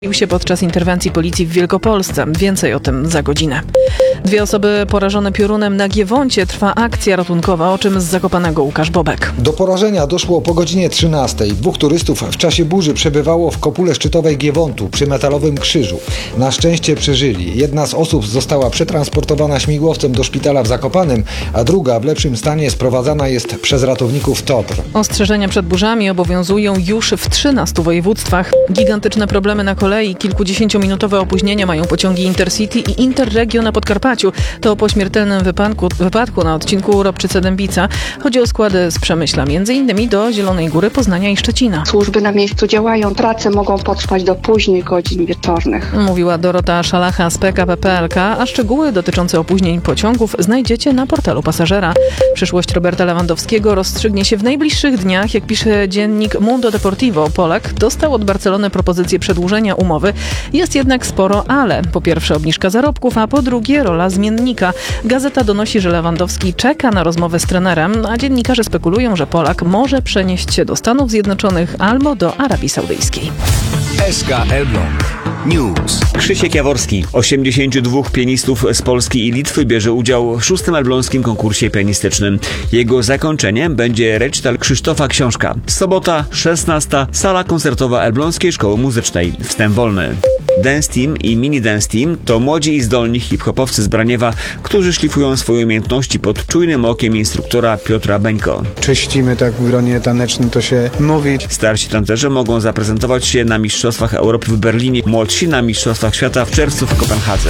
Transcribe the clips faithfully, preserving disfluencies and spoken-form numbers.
się podczas interwencji policji w Wielkopolsce. Więcej o tym za godzinę. Dwie osoby porażone piorunem na Giewoncie. Trwa akcja ratunkowa, o czym z Zakopanego Łukasz Bobek. Do porażenia doszło po godzinie trzynastej. Dwóch turystów w czasie burzy przebywało w kopule szczytowej Giewontu przy metalowym krzyżu. Na szczęście przeżyli. Jedna z osób została przetransportowana śmigłowcem do szpitala w Zakopanem, a druga w lepszym stanie sprowadzana jest przez ratowników T O P R. Ostrzeżenia przed burzami obowiązują już w trzynastu województwach. Gigantyczne problemy na kolei. Kilkudziesięciominutowe opóźnienia mają pociągi Intercity i Interregio na Podkarpaciu. To po śmiertelnym wypadku, wypadku na odcinku Ropczyce-Dębica. Chodzi o składy z Przemyśla, między innymi do Zielonej Góry, Poznania i Szczecina. Służby na miejscu działają, prace mogą potrwać do późnych godzin wieczornych. Mówiła Dorota Szalacha z P K P P L K, a szczegóły dotyczące opóźnień pociągów znajdziecie na portalu pasażera. Przyszłość Roberta Lewandowskiego rozstrzygnie się w najbliższych dniach. Jak pisze dziennik Mundo Deportivo, Polak dostał od Barcelony propozycję przedłużenia umowy. Jest jednak sporo ale. Po pierwsze obniżka zarobków, a po drugie rola zmiennika. Gazeta donosi, że Lewandowski czeka na rozmowę z trenerem, a dziennikarze spekulują, że Polak może przenieść się do Stanów Zjednoczonych albo do Arabii Saudyjskiej. S K Elbląg News. Krzysiek Jaworski, osiemdziesięciu dwóch pianistów z Polski i Litwy, bierze udział w szóstym elbląskim konkursie pianistycznym. Jego zakończeniem będzie recital Krzysztofa Książka. Sobota, szesnasta, sala koncertowa Elbląskiej Szkoły Muzycznej. Wstęp wolny. Dance Team i Mini Dance Team to młodzi i zdolni hip-hopowcy z Braniewa, którzy szlifują swoje umiejętności pod czujnym okiem instruktora Piotra Beńko. Czyścimy, tak w gronie tanecznym to się mówi. Starsi tancerze mogą zaprezentować się na Mistrzostwach Europy w Berlinie, młodsi na Mistrzostwach Świata w czerwcu w Kopenhadze.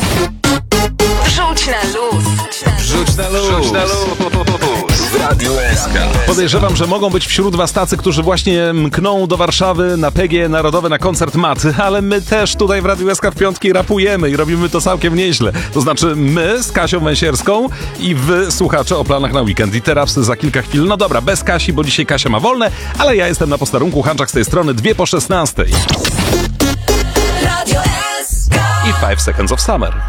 Wrzuć na luz. Wrzuć na luz. Wrzuć na luz. W Radiu S K. Podejrzewam, że mogą być wśród was tacy, którzy właśnie mkną do Warszawy na P G Narodowe na koncert Maty, ale my też tutaj w Radiu S K w piątki rapujemy i robimy to całkiem nieźle. To znaczy my z Kasią Węsierską i wy, słuchacze, o planach na weekend. I teraz za kilka chwil, no dobra, bez Kasi, bo dzisiaj Kasia ma wolne, ale ja jestem na posterunku, Hanczak z tej strony, dwie po szesnastej. Radio S K. I Five Seconds of Summer.